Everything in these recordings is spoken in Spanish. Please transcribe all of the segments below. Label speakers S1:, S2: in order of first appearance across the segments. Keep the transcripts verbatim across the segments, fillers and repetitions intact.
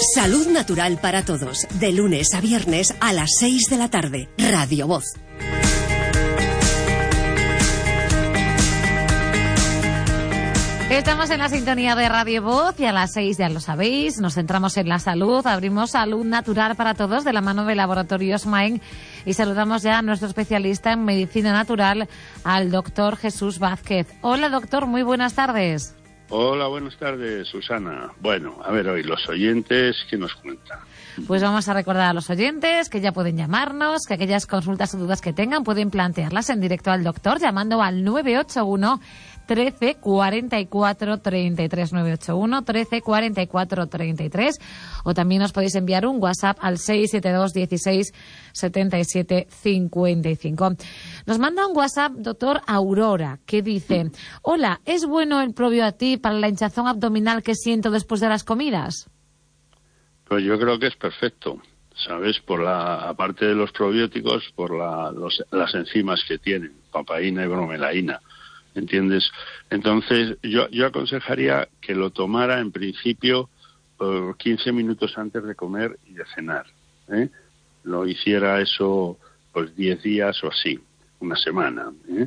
S1: Salud natural para todos, de lunes a viernes a las seis de la tarde. Radio Voz.
S2: Estamos en la sintonía de Radio Voz y a las seis, ya lo sabéis, nos centramos en la salud, abrimos Salud Natural para Todos de la mano de Laboratorios Maen y saludamos ya a nuestro especialista en medicina natural, al doctor Jesús Vázquez. Hola doctor, muy buenas tardes.
S3: Hola, buenas tardes, Susana. Bueno, a ver hoy los oyentes, ¿qué nos cuentan?
S2: Pues vamos a recordar a los oyentes que ya pueden llamarnos, que aquellas consultas o dudas que tengan pueden plantearlas en directo al doctor llamando al nueve ocho uno, trece, cuarenta y cuatro, treinta y tres, nueve ocho uno, trece, cuarenta y cuatro, treinta y tres, o también os podéis enviar un WhatsApp al seis siete dos, dieciséis, setenta y siete, cincuenta y cinco. Nos manda un WhatsApp doctor Aurora que dice: hola, ¿es bueno el Probioactive para la hinchazón abdominal que siento después de las comidas?
S3: Pues yo creo que es perfecto, ¿sabes? Por la, aparte de los probióticos, por la, los, las enzimas que tienen, papaína y bromelaína, ¿entiendes? Entonces, yo, yo aconsejaría que lo tomara en principio por quince minutos antes de comer y de cenar, ¿eh? Lo hiciera eso, pues diez días o así, una semana, ¿eh?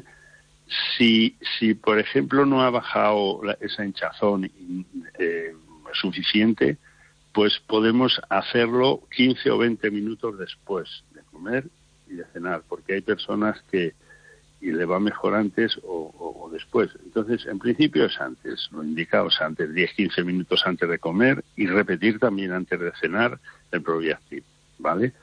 S3: Si, si, por ejemplo, no ha bajado la, esa hinchazón eh, suficiente, pues podemos hacerlo quince o veinte minutos después de comer y de cenar, porque hay personas que y le va mejor antes o, o, o después. Entonces, en principio es antes, lo indicado es antes, diez a quince minutos antes de comer y repetir también antes de cenar el Probioactive, ¿vale?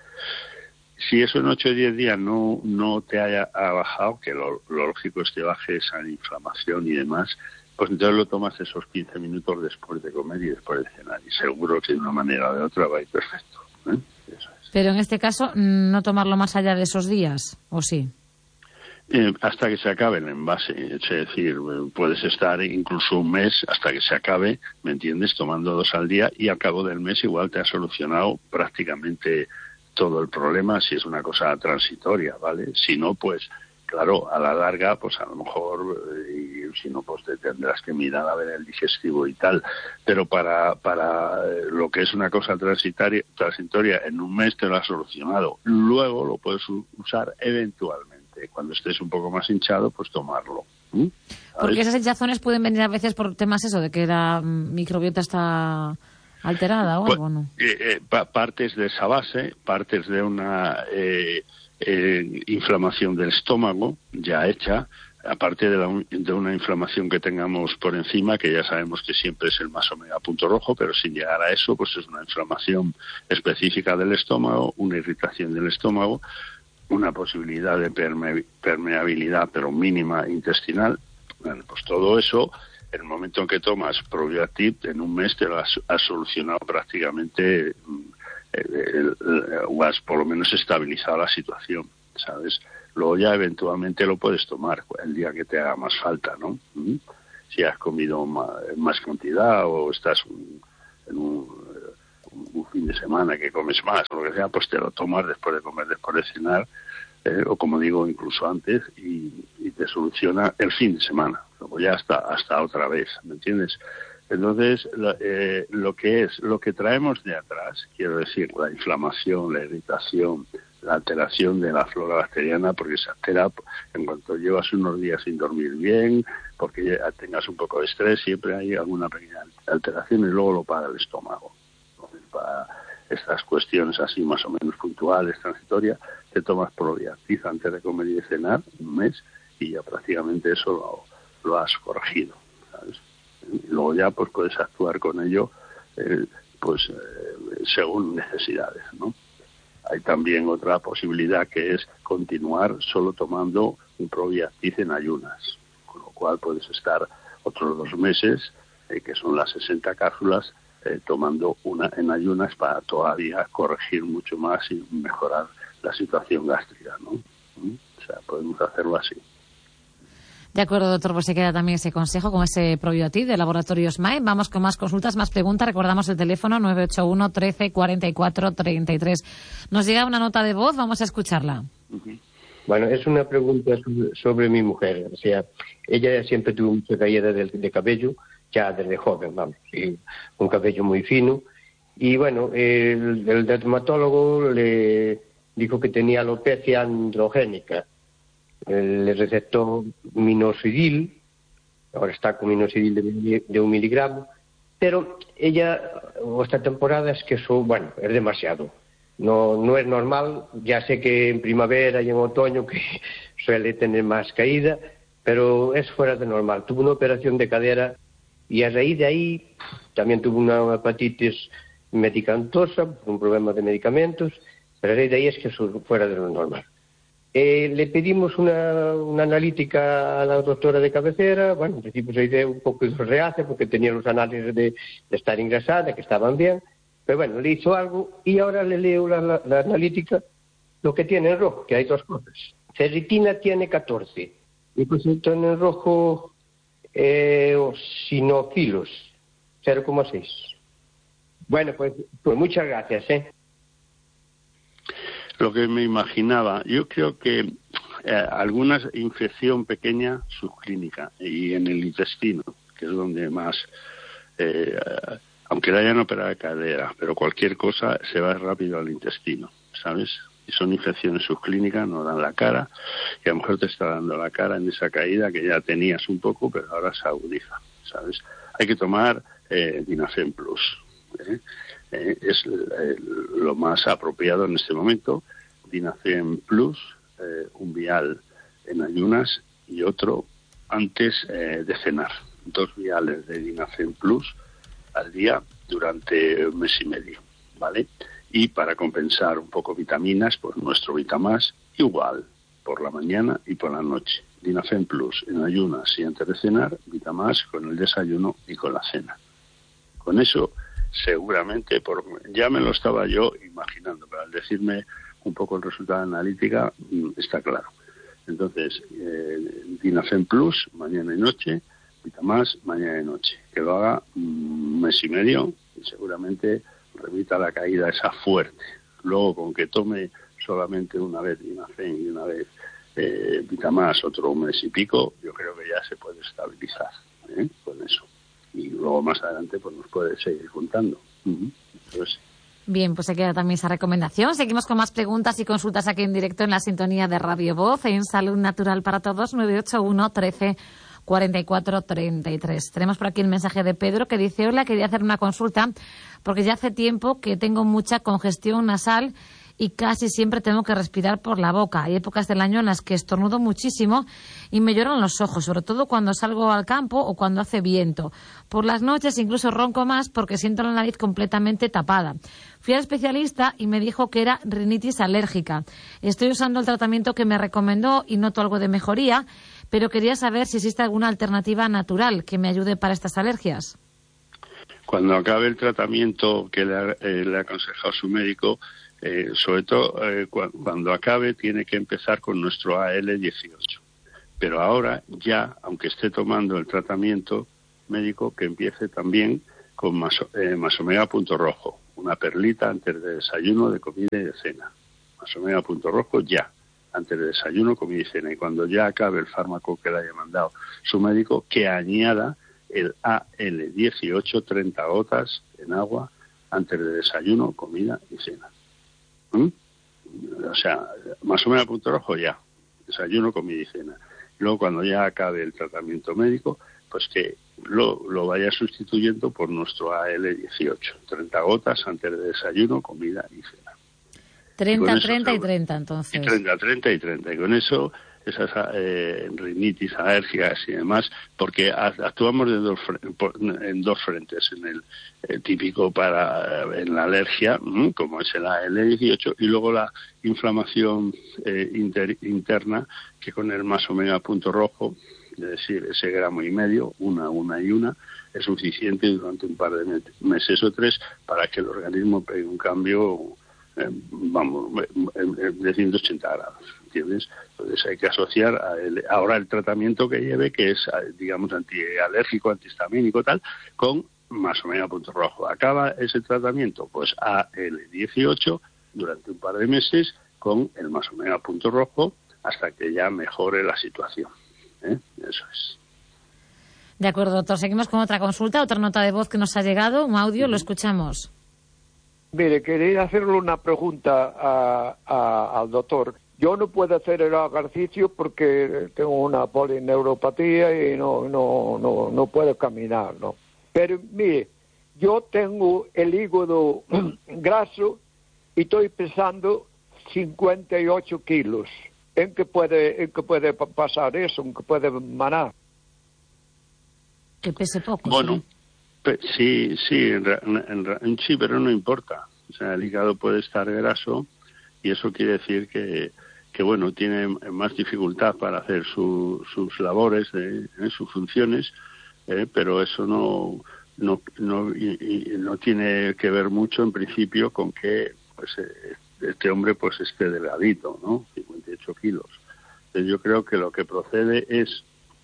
S3: Si eso en ocho o diez días no, no te haya ha bajado, que lo, lo lógico es que baje esa inflamación y demás, pues entonces lo tomas esos quince minutos después de comer y después de cenar. Y seguro que de una manera o de otra va a ir perfecto, ¿eh? Eso es.
S2: Pero en este caso, no tomarlo más allá de esos días, ¿o sí?
S3: Eh, hasta que se acabe el envase, es decir, puedes estar incluso un mes hasta que se acabe, ¿me entiendes?, tomando dos al día y al cabo del mes igual te ha solucionado prácticamente todo el problema si es una cosa transitoria, ¿vale? Si no, pues claro, a la larga, pues a lo mejor, y si no, pues te tendrás que mirar a ver el digestivo y tal. Pero para para lo que es una cosa transitoria, transitoria en un mes te lo has solucionado. Luego lo puedes usar eventualmente. Cuando estés un poco más hinchado, pues tomarlo. ¿Mm?
S2: Porque esas hinchazones pueden venir a veces por temas eso, de que la microbiota está alterada o
S3: pues,
S2: algo, ¿no?
S3: Eh, eh, pa- partes de esa base, partes de una... Eh, Eh, inflamación del estómago ya hecha, aparte de, la, de una inflamación que tengamos por encima, que ya sabemos que siempre es el más omega punto rojo, pero sin llegar a eso, pues es una inflamación específica del estómago, una irritación del estómago, una posibilidad de perme- permeabilidad, pero mínima, intestinal. Bueno, pues todo eso, en el momento en que tomas Probioactive, en un mes te lo has, has solucionado prácticamente... El, el, o has por lo menos estabilizado la situación, ¿sabes? Luego ya eventualmente lo puedes tomar el día que te haga más falta, ¿no? ¿Mm? Si has comido más, más cantidad o estás un, en un, un fin de semana que comes más o lo que sea, pues te lo tomas después de comer, después de cenar, eh, o como digo, incluso antes, y, y te soluciona el fin de semana. Luego ya hasta, hasta otra vez, ¿me entiendes? Entonces, lo, eh, lo que es, lo que traemos de atrás, quiero decir, la inflamación, la irritación, la alteración de la flora bacteriana, porque se altera en cuanto llevas unos días sin dormir bien, porque ya tengas un poco de estrés, siempre hay alguna pequeña alteración y luego lo paga el estómago. Entonces, para estas cuestiones así más o menos puntuales, transitorias, te tomas Probioactive antes de comer y de cenar, un mes, y ya prácticamente eso lo, lo has corregido, ¿sabes? Y luego ya pues puedes actuar con ello eh, pues eh, según necesidades, ¿no? Hay también otra posibilidad que es continuar solo tomando un Probioactive en ayunas, con lo cual puedes estar otros dos meses, eh, que son las sesenta cápsulas, eh, tomando una en ayunas para todavía corregir mucho más y mejorar la situación gástrica, ¿no? ¿Mm? O sea, podemos hacerlo así.
S2: De acuerdo, doctor, pues se queda también ese consejo con ese Probioactive de Laboratorios Maen. Vamos con más consultas, más preguntas. Recordamos el teléfono nueve ocho uno, trece, cuarenta y cuatro, treinta y tres. Nos llega una nota de voz, vamos a escucharla.
S4: Uh-huh. Bueno, es una pregunta sobre, sobre mi mujer. O sea, ella siempre tuvo mucha caída de, de cabello, ya desde joven, vamos, y un cabello muy fino. Y bueno, el, el dermatólogo le dijo que tenía alopecia androgénica. Eh, le recetó minoxidil, ahora está con minoxidil de, de un miligramo, pero ella, esta temporada es que eso, bueno, es demasiado. No, no es normal, ya sé que en primavera y en otoño que suele tener más caída, pero es fuera de normal. Tuvo una operación de cadera y a raíz de ahí también tuvo una hepatitis medicamentosa, un problema de medicamentos, pero a raíz de ahí es que eso fuera de lo normal. Eh, le pedimos una, una analítica a la doctora de cabecera. Bueno, en principio se hizo un poco reacia porque tenía los análisis de, de estar ingresada, que estaban bien, pero bueno, le hizo algo y ahora le leo la, la, la analítica, lo que tiene en rojo, que hay dos cosas. Ferritina tiene catorce, y pues tiene en rojo eh, eosinofilos, cero coma seis. Bueno, pues, pues muchas gracias, ¿eh?
S3: Lo que me imaginaba, yo creo que eh, alguna infección pequeña subclínica y en el intestino, que es donde más, eh, aunque le hayan operado de cadera, pero cualquier cosa se va rápido al intestino, ¿sabes? Y son infecciones subclínicas, no dan la cara, y a lo mejor te está dando la cara en esa caída que ya tenías un poco, pero ahora se agudiza, ¿sabes? Hay que tomar eh, Dinafem Plus, ¿eh? Eh, es eh, lo más apropiado en este momento. Dinafem Plus, eh, un vial en ayunas y otro antes eh, de cenar. Dos viales de Dinafem Plus al día durante un mes y medio, ¿vale? Y para compensar un poco vitaminas, pues nuestro Vitamás igual, por la mañana y por la noche. Dinafem Plus en ayunas y antes de cenar, Vitamás con el desayuno y con la cena. Con eso seguramente, por, ya me lo estaba yo imaginando, pero al decirme un poco el resultado de analítica, está claro. Entonces, eh, Dinafem Plus, mañana y noche, Vitamás, mañana y noche. Que lo haga un mes y medio y seguramente remita la caída esa fuerte. Luego, con que tome solamente una vez Dinafem y una vez eh, Vitamás, otro mes y pico, yo creo que ya se puede estabilizar, ¿eh? Con eso. Y luego más adelante pues nos puede seguir contando. Uh-huh. Entonces,
S2: bien, pues se queda también esa recomendación. Seguimos con más preguntas y consultas aquí en directo en la sintonía de Radio Voz en Salud Natural para Todos, nueve ocho uno, trece, cuarenta y cuatro, treinta y tres. Tenemos por aquí el mensaje de Pedro que dice: hola, quería hacer una consulta porque ya hace tiempo que tengo mucha congestión nasal y casi siempre tengo que respirar por la boca. Hay épocas del año en las que estornudo muchísimo y me lloran los ojos, sobre todo cuando salgo al campo o cuando hace viento. Por las noches incluso ronco más porque siento la nariz completamente tapada. Fui al especialista y me dijo que era rinitis alérgica. Estoy usando el tratamiento que me recomendó y noto algo de mejoría, pero quería saber si existe alguna alternativa natural que me ayude para estas alergias.
S3: Cuando acabe el tratamiento que le ha, eh, le ha aconsejado su médico, Eh, sobre todo eh, cu- cuando acabe tiene que empezar con nuestro A L dieciocho, pero ahora ya, aunque esté tomando el tratamiento médico, que empiece también con maso, eh, Masomega Punto Rojo, una perlita antes de desayuno, de comida y de cena. Masomega Punto Rojo ya, antes de desayuno, comida y cena, y cuando ya acabe el fármaco que le haya mandado su médico, que añada el A L dieciocho, treinta gotas en agua antes de desayuno, comida y cena. ¿Mm? O sea, más o menos a punto rojo ya, desayuno, comida y cena. Luego, cuando ya acabe el tratamiento médico, pues que lo, lo vaya sustituyendo por nuestro A L dieciocho, treinta gotas antes de desayuno, comida y cena.
S2: treinta,
S3: y
S2: treinta
S3: eso,
S2: y treinta, entonces.
S3: Y treinta, treinta y treinta. Y con eso, esas eh, rinitis, alergias y demás, porque actuamos de dos, en dos frentes, en el eh, típico para en la alergia, como es el A L dieciocho, y luego la inflamación eh, inter, interna, que con el Masomega Punto Rojo, es decir, ese gramo y medio, una, una y una, es suficiente durante un par de meses o tres para que el organismo pegue un cambio, eh, vamos, de ciento ochenta grados, ¿entiendes? Entonces hay que asociar a el, ahora el tratamiento que lleve, que es, digamos, antialérgico, antihistamínico, tal, con Masomega Punto Rojo. Acaba ese tratamiento, pues A L dieciocho durante un par de meses con el Masomega Punto Rojo hasta que ya mejore la situación. ¿Eh? Eso es.
S2: De acuerdo, doctor. Seguimos con otra consulta, otra nota de voz que nos ha llegado, un audio, lo escuchamos.
S5: Mire, quería hacerle una pregunta a, a, al doctor. Yo no puedo hacer el ejercicio porque tengo una polineuropatía y no, no, no, no puedo caminar, ¿no? Pero mire, yo tengo el hígado graso y estoy pesando cincuenta y ocho kilos. ¿En qué puede, en qué puede pasar eso? ¿En qué puede manar?
S2: Que pese poco.
S3: Bueno, pe- sí, sí, en, ra- en ra- en sí, pero no importa. O sea, el hígado puede estar graso y eso quiere decir que, que bueno, tiene más dificultad para hacer su, sus labores, de, eh, sus funciones, eh, pero eso no no no, y, y no tiene que ver mucho en principio con que pues eh, este hombre pues esté delgadito, ¿no? cincuenta y ocho kilos. Entonces yo creo que lo que procede es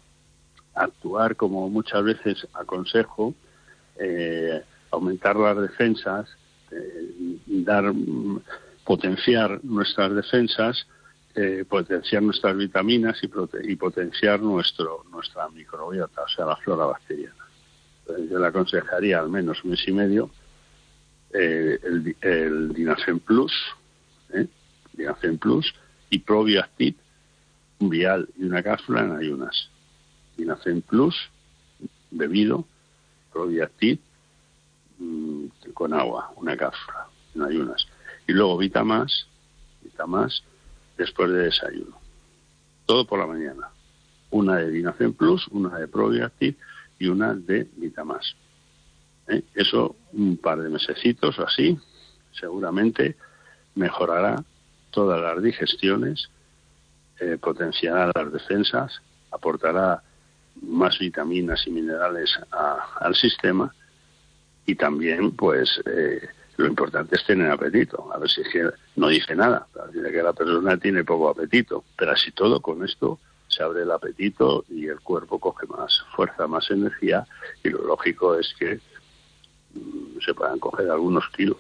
S3: actuar como muchas veces aconsejo, eh, aumentar las defensas, eh, dar potenciar nuestras defensas, eh, potenciar nuestras vitaminas y, prote- y potenciar nuestro nuestra microbiota, o sea, la flora bacteriana. Entonces, yo le aconsejaría al menos un mes y medio eh, el, el Dinafem Plus, ¿eh? Dinafem Plus y Probiactiv, un vial y una cápsula en ayunas. Dinafem Plus, bebido, Probiactiv, mmm, con agua, una cápsula en ayunas. Y luego Vitamás, Vitamás después de desayuno. Todo por la mañana. Una de Dinafem Plus, una de Probiactiv y una de Vitamás. ¿Eh? Eso, un par de mesecitos o así, seguramente mejorará todas las digestiones, eh, potenciará las defensas, aportará más vitaminas y minerales a, al sistema y también, pues, eh, lo importante es tener apetito. A ver si es que no dice nada, dice que la persona tiene poco apetito, pero así todo con esto se abre el apetito y el cuerpo coge más fuerza, más energía y lo lógico es que mmm, se puedan coger algunos kilos.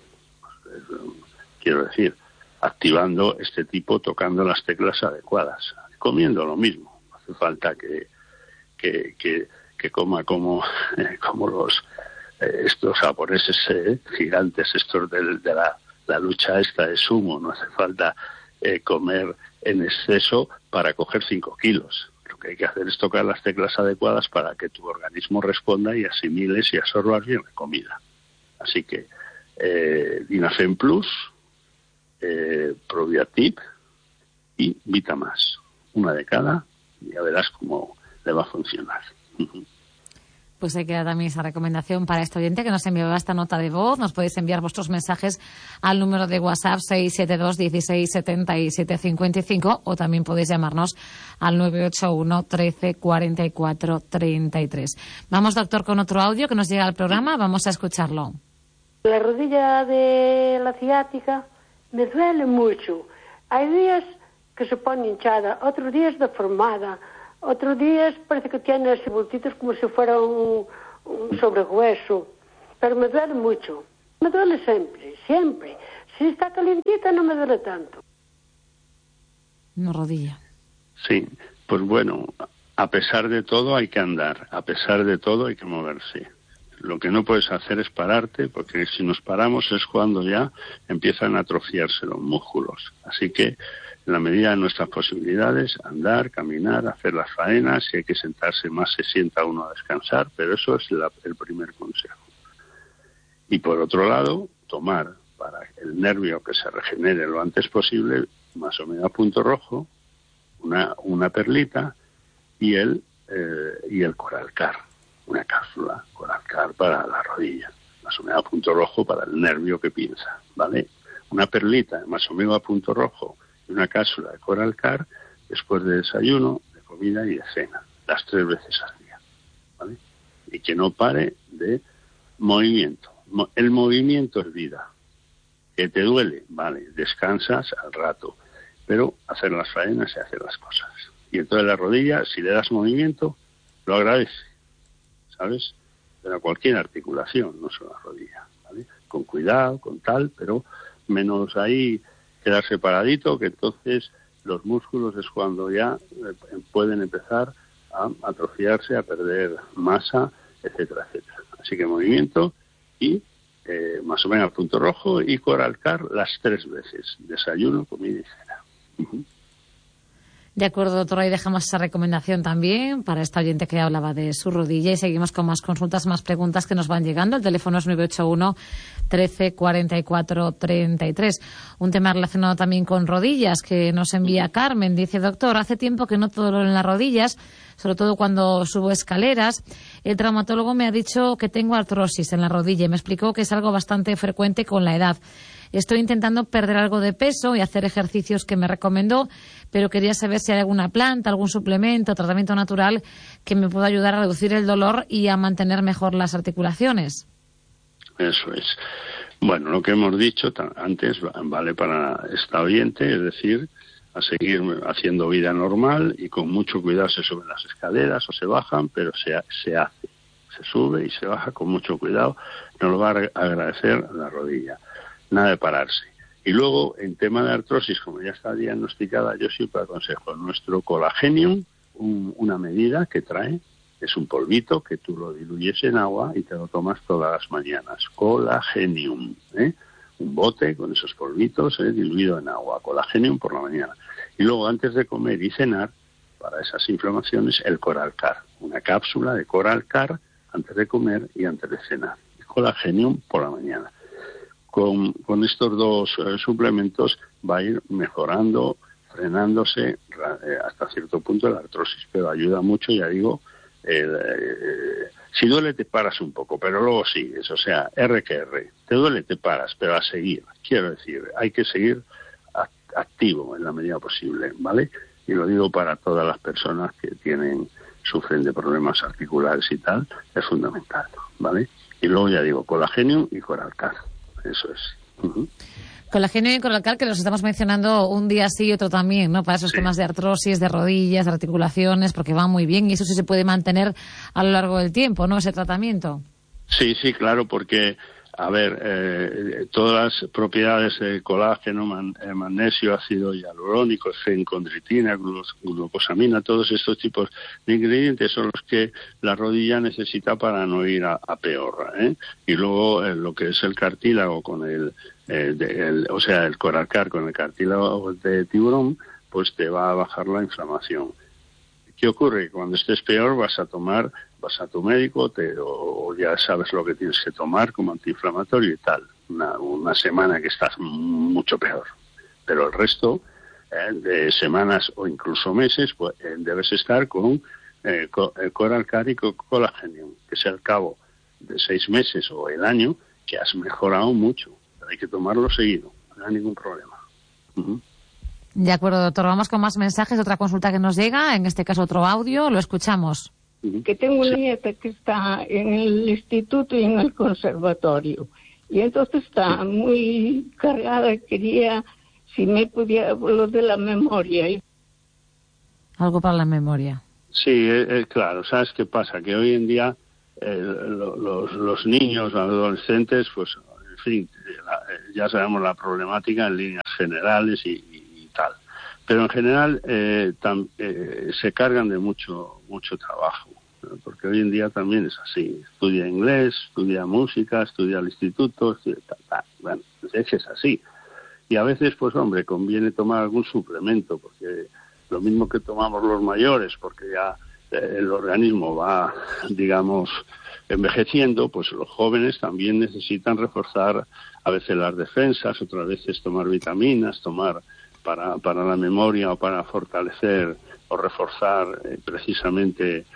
S3: Quiero decir, activando este tipo, tocando las teclas adecuadas, comiendo lo mismo. No hace falta que que, que, que coma como, eh, como los eh, estos japoneses eh, gigantes, estos de, de la, la lucha esta de sumo. No hace falta eh, comer en exceso para coger cinco kilos. Lo que hay que hacer es tocar las teclas adecuadas para que tu organismo responda y asimiles y absorbas bien la comida. Así que eh, Dinafem Plus, eh, Probiactiv y Vitamás. Una de cada y ya verás cómo le va a funcionar.
S2: Pues hay que dar también esa recomendación para este oyente que nos enviaba esta nota de voz. Nos podéis enviar vuestros mensajes al número de WhatsApp seis siete dos, dieciséis, setenta y siete cincuenta y cinco o también podéis llamarnos al nueve ocho uno, trece, cuarenta y cuatro, treinta y tres. Vamos, doctor, con otro audio que nos llega al programa. Vamos a escucharlo.
S6: La rodilla de la ciática me duele mucho. Hay días que se pone hinchada, otros días deformada. Otros días parece que tiene así bultitos como si fuera un, un sobrehueso, pero me duele mucho. Me duele siempre, siempre. Si está calientita no me duele tanto.
S2: Una rodilla.
S3: Sí, pues bueno, a pesar de todo hay que andar, a pesar de todo hay que moverse. Lo que no puedes hacer es pararte, porque si nos paramos es cuando ya empiezan a atrofiarse los músculos. Así que, en la medida de nuestras posibilidades, andar, caminar, hacer las faenas. Si hay que sentarse más, se sienta uno a descansar, pero eso es la, el primer consejo. Y por otro lado, tomar para el nervio que se regenere lo antes posible, más o menos a punto rojo, una, una perlita y el, eh, y el Coralcar, una cápsula Coralcar para la rodilla, más o menos a punto rojo para el nervio que pinza, ¿vale? Una perlita más o menos a punto rojo y una cápsula de Coralcar después de desayuno, de comida y de cena, las tres veces al día, ¿vale? Y que no pare de movimiento. El movimiento es vida. ¿Que te duele? Vale, descansas al rato, pero hacer las faenas y hacer las cosas. Y entonces la rodilla, si le das movimiento, lo agradece, ¿sabes? Pero a cualquier articulación, no solo la rodilla, ¿vale? Con cuidado, con tal, pero menos ahí quedar separadito, que entonces los músculos es cuando ya eh, pueden empezar a atrofiarse, a perder masa, etcétera, etcétera. Así que movimiento y eh, más o menos punto rojo, y Coralcar las tres veces, desayuno, comida y cena. Uh-huh.
S2: De acuerdo, doctor, ahí dejamos esa recomendación también para esta oyente que hablaba de su rodilla, y seguimos con más consultas, más preguntas que nos van llegando. El teléfono es nueve ocho uno, trece, cuarenta y cuatro, treinta y tres. Un tema relacionado también con rodillas que nos envía Carmen. Dice, doctor, hace tiempo que noto dolor en las rodillas, sobre todo cuando subo escaleras. El traumatólogo me ha dicho que tengo artrosis en la rodilla y me explicó que es algo bastante frecuente con la edad. Estoy intentando perder algo de peso y hacer ejercicios que me recomendó, pero quería saber si hay alguna planta, algún suplemento, tratamiento natural que me pueda ayudar a reducir el dolor y a mantener mejor las articulaciones.
S3: Eso es. Bueno, lo que hemos dicho antes vale para esta oyente, es decir, a seguir haciendo vida normal y con mucho cuidado. Se suben las escaleras o se bajan, pero se, se hace. Se sube y se baja con mucho cuidado. Nos lo va a agradecer la rodilla. Nada de pararse. Y luego, en tema de artrosis, como ya está diagnosticada, yo siempre aconsejo nuestro Colagenium, un, una medida que trae, es un polvito que tú lo diluyes en agua y te lo tomas todas las mañanas. Colagenium, ¿eh? Un bote con esos polvitos, ¿eh? diluido en agua. Colagenium por la mañana. Y luego, antes de comer y cenar, para esas inflamaciones, el Coralcar. Una cápsula de Coralcar antes de comer y antes de cenar. Colagenium por la mañana. Con, con estos dos eh, suplementos va a ir mejorando, frenándose eh, hasta cierto punto la artrosis, pero ayuda mucho, ya digo, eh, eh, si duele te paras un poco, pero luego sigues, o sea, R que R, te duele te paras, pero a seguir, quiero decir, hay que seguir act- activo en la medida posible, ¿vale? Y lo digo para todas las personas que tienen, sufren de problemas articulares y tal, es fundamental, ¿vale? Y luego ya digo, Colagenium y Coralcar. Eso es. Uh-huh.
S2: Colagenium y Coralcar, que los estamos mencionando un día sí y otro también, ¿no? Para esos sí. temas de artrosis, de rodillas, de articulaciones, porque va muy bien y eso sí se puede mantener a lo largo del tiempo, ¿no? Ese tratamiento.
S3: Sí, sí, claro, porque, a ver, eh, todas las propiedades de colágeno, man, eh, magnesio, ácido hialurónico, fencoндritina, glucosamina, todos estos tipos de ingredientes son los que la rodilla necesita para no ir a, a peor, ¿eh? Y luego eh, lo que es el cartílago con el, eh, de, el, o sea, el Coralcar con el cartílago de tiburón, pues te va a bajar la inflamación. ¿Qué ocurre? Cuando estés peor vas a tomar, vas a tu médico, te, o ya sabes lo que tienes que tomar como antiinflamatorio y tal. Una, una semana que estás mucho peor. Pero el resto eh, de semanas o incluso meses, pues eh, debes estar con eh, el Coralcar y Colagenium, que es al cabo de seis meses o el año que has mejorado mucho. Pero hay que tomarlo seguido, no hay ningún problema. Uh-huh.
S2: De acuerdo, doctor. Vamos con más mensajes. Otra consulta que nos llega, en este caso otro audio. Lo escuchamos.
S7: Que tengo una nieta que está en el instituto y en el conservatorio. Y entonces está muy cargada. Quería, si me podía, lo de la memoria.
S2: Algo para la memoria.
S3: Sí, eh, eh, claro. ¿Sabes qué pasa? Que hoy en día eh, los, los niños, los adolescentes, pues, en fin, ya sabemos la problemática en líneas generales y, y tal. Pero en general eh, tam, eh, se cargan de mucho mucho trabajo, ¿no? Porque hoy en día también es así. Estudia inglés, estudia música, estudia al instituto, estudia, tal, tal. Bueno, es que es así. Y a veces, pues hombre, conviene tomar algún suplemento, porque lo mismo que tomamos los mayores, porque ya eh, el organismo va, digamos, envejeciendo, pues los jóvenes también necesitan reforzar a veces las defensas, otras veces tomar vitaminas, tomar para, para la memoria o para fortalecer o reforzar eh, precisamente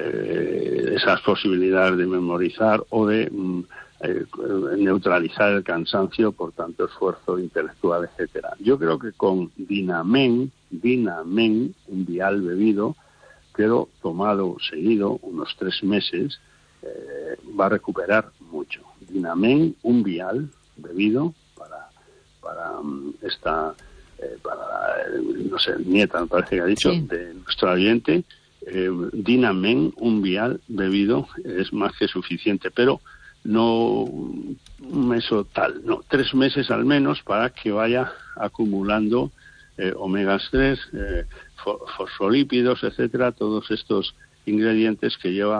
S3: eh, esas posibilidades de memorizar o de mm, eh, neutralizar el cansancio por tanto esfuerzo intelectual, etcétera. Yo creo que con Dinamen, Dinamen, un vial bebido, pero tomado seguido unos tres meses, eh, va a recuperar mucho. Dinamen, un vial bebido para, para um, esta... Eh, para, eh, no sé, nieta, me parece que ha dicho, sí, de nuestro oyente, eh, Dinamen, un vial bebido, es más que suficiente, pero no un mes o tal, no, tres meses al menos para que vaya acumulando eh, omegas tres, eh, fosfolípidos, etcétera, todos estos ingredientes que lleva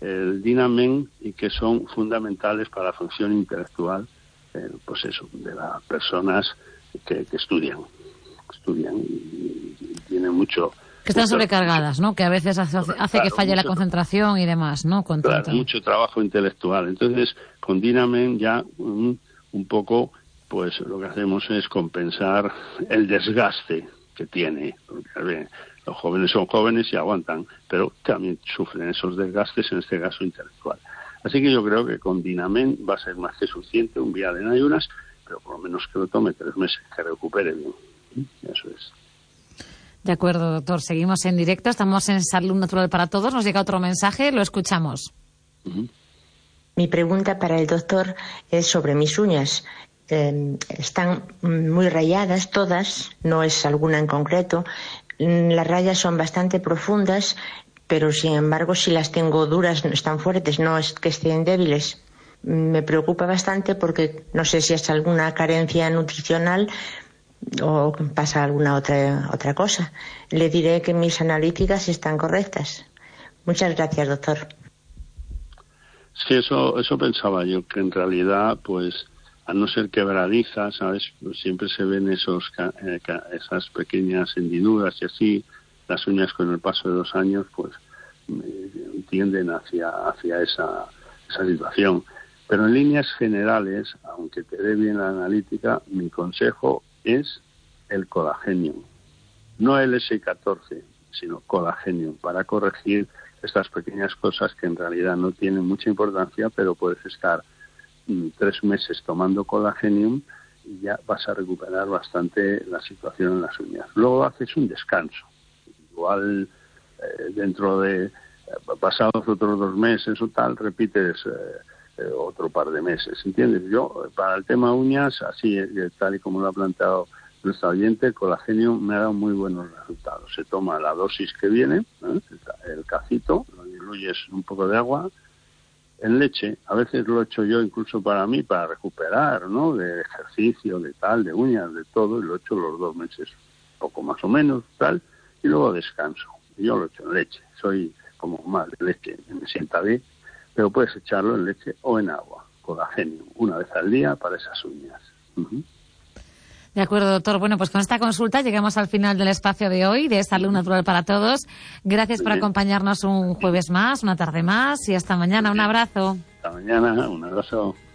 S3: el Dinamen y que son fundamentales para la función intelectual, eh, pues eso, de las personas que, que estudian, estudian y, y tienen mucho...
S2: Que están
S3: mucho,
S2: sobrecargadas, ¿no? Que a veces hace, hace
S3: claro,
S2: que falle la
S3: mucho,
S2: concentración y demás, ¿no? Con
S3: claro,
S2: tanto.
S3: mucho trabajo intelectual. Entonces, con Dinamen ya un, un poco, pues lo que hacemos es compensar el desgaste que tiene. Porque, a ver, los jóvenes son jóvenes y aguantan, pero también sufren esos desgastes, en este caso intelectual. Así que yo creo que con Dinamen va a ser más que suficiente, un vial en ayunas, pero por lo menos que lo tome tres meses, que recupere bien. Eso es.
S2: De acuerdo, doctor. Seguimos en directo. Estamos en Salud Natural para Todos. Nos llega otro mensaje. Lo escuchamos.
S3: Uh-huh.
S8: Mi pregunta para el doctor es sobre mis uñas. Eh, están muy rayadas todas, no es alguna en concreto. Las rayas son bastante profundas, pero sin embargo, si las tengo duras, no están fuertes, no es que estén débiles. Me preocupa bastante porque no sé si es alguna carencia nutricional o pasa alguna otra otra cosa. Le diré que mis analíticas están correctas. Muchas gracias, doctor.
S3: Sí, eso eso pensaba yo, que en realidad, pues, a no ser quebradiza, ¿sabes? Pues siempre se ven esos eh, esas pequeñas hendiduras y así, las uñas con el paso de los años, pues, eh, tienden hacia hacia esa, esa situación. Pero en líneas generales, aunque te dé bien la analítica, mi consejo es el Collagenum, no el ese catorce, sino Collagenum, para corregir estas pequeñas cosas que en realidad no tienen mucha importancia, pero puedes estar mm, tres meses tomando Collagenum y ya vas a recuperar bastante la situación en las uñas. Luego haces un descanso, igual eh, dentro de eh, pasados otros dos meses o tal, repites eh, Eh, otro par de meses, ¿entiendes? Yo, para el tema uñas, así eh, tal y como lo ha planteado nuestro oyente, el Collagenum me ha dado muy buenos resultados. Se toma la dosis que viene, ¿eh? el cacito, lo diluyes un poco de agua en leche. A veces lo he hecho yo incluso para mí, para recuperar, ¿no? De ejercicio, de tal, de uñas, de todo, y lo he hecho los dos meses, poco más o menos, tal, y luego descanso. Y yo lo he hecho en leche. Soy como más de leche, me sienta bien. Pero puedes echarlo en leche o en agua, Collagenum, una vez al día para esas uñas. Uh-huh.
S2: De acuerdo, doctor. Bueno, pues con esta consulta llegamos al final del espacio de hoy, de Salud Natural para Todos. Gracias Muy por bien. acompañarnos un jueves más, una tarde más, y hasta mañana. Muy un abrazo.
S3: Hasta mañana, un abrazo.